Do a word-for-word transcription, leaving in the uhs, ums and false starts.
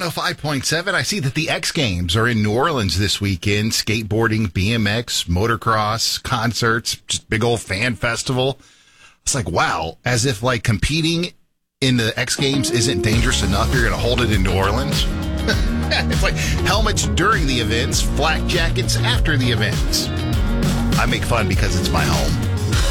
oh five point seven. I see that the X Games are in New Orleans this weekend. Skateboarding, B M X, motocross, concerts, just big old fan festival. It's like, wow, as if like competing in the X Games isn't dangerous enough. You're going to hold it in New Orleans. It's like helmets during the events, flak jackets after the events. I make fun because it's my home.